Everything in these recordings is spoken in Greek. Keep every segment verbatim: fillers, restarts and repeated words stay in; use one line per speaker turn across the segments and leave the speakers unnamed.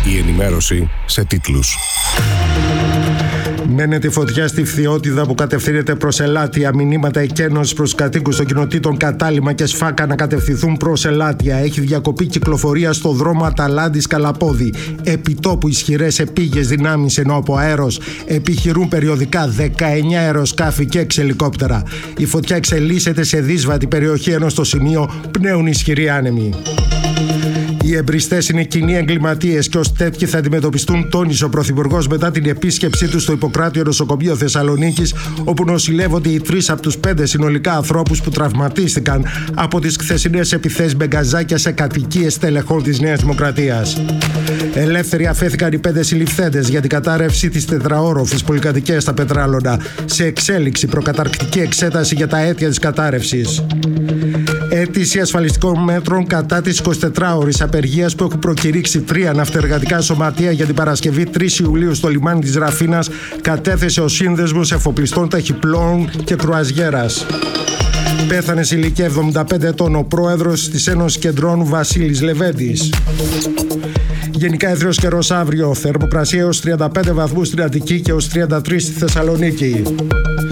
Η ενημέρωση σε τίτλους.
Μένεται φωτιά στη Φθιώτιδα που κατευθύνεται προς Ελάτια. Μηνύματα εκένωσης προς κατοίκους των κοινοτήτων Κατάλημα και Σφάκα να κατευθυνθούν προς Ελάτια. Έχει διακοπεί κυκλοφορία στο δρόμο Αταλάντης Καλαπόδη. Επιτόπου ισχυρές επίγειες δυνάμεις, ενώ από αέρος επιχειρούν περιοδικά δεκαεννιά αεροσκάφη και έξι ελικόπτερα. Η φωτιά εξελίσσεται σε δύσβατη περιοχή, ενώ στο σημείο πνέουν ισχυροί άνεμοι. Οι εμπριστές είναι κοινοί εγκληματίες και ως τέτοιοι θα αντιμετωπιστούν, τόνισε ο Πρωθυπουργός μετά την επίσκεψή του στο Ιπποκράτιο νοσοκομείο Θεσσαλονίκης, όπου νοσηλεύονται οι τρεις από τους πέντε συνολικά ανθρώπους που τραυματίστηκαν από τις χθεσινές επιθέσεις με γκαζάκια σε κατοικίες τελεχών της Νέας Δημοκρατίας. Ελεύθεροι αφέθηκαν οι πέντε συλληφθέντες για την κατάρρευση της τετραόροφης πολυκατοικίας στα Πετράλωνα. Σε εξέλιξη προκαταρκτική εξέταση για τα αίτια της κατάρρευσης. Αίτηση ασφαλιστικών μέτρων κατά της εικοσιτετράωρης απεργίας που έχουν προκηρύξει τρία ναυτεργατικά σωματεία για την Παρασκευή τρεις Ιουλίου στο λιμάνι της Ραφίνας κατέθεσε ο Σύνδεσμος Εφοπλιστών Ταχυπλών και Κρουαζιέρας. Πέθανε σε ηλικία εβδομήντα πέντε ετών ο πρόεδρος της Ένωσης Κεντρών Βασίλης Λεβέντης. Γενικά έθριος καιρός αύριο, θερμοκρασία έως τριάντα πέντε βαθμούς στην Αττική και έως τριάντα τρεις στη Θεσσαλονίκη.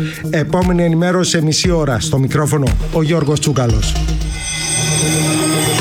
Επόμενη ενημέρωση σε μισή ώρα. Στο μικρόφωνο ο Γιώργος Τσούκαλος.